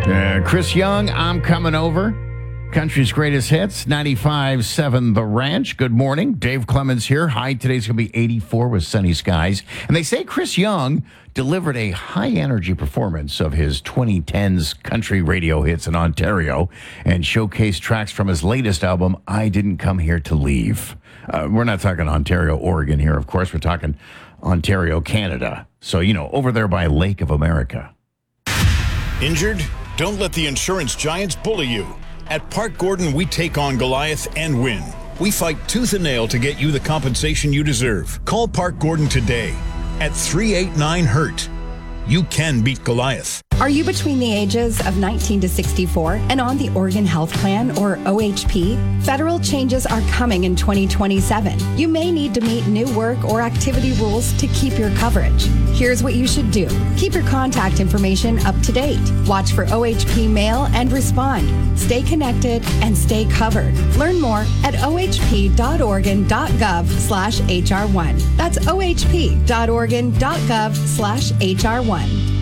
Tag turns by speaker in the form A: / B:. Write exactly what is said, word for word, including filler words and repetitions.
A: Uh, Chris Young, I'm coming over. Country's greatest hits, ninety-five point seven The Ranch. Good morning. Dave Clemens here. High today's going to be eighty-four with sunny skies. And they say Chris Young delivered a high-energy performance of his twenty tens country radio hits in Ontario and showcased tracks from his latest album, I Didn't Come Here to Leave. Uh, we're not talking Ontario, Oregon here, of course. We're talking Ontario, Canada. So, you know, over there by Lake of America.
B: Injured? Don't let the insurance giants bully you. At Park Gordon, we take on Goliath and win. We fight tooth and nail to get you the compensation you deserve. Call Park Gordon today at three eight nine hurt. You can beat Goliath.
C: Are you between the ages of nineteen to sixty-four and on the Oregon Health Plan, or O H P? Federal changes are coming in twenty twenty-seven. You may need to meet new work or activity rules to keep your coverage. Here's what you should do. Keep your contact information up to date. Watch for O H P mail and respond. Stay connected and stay covered. Learn more at ohp.oregon.gov slash HR1. That's ohp.oregon.gov slash HR1.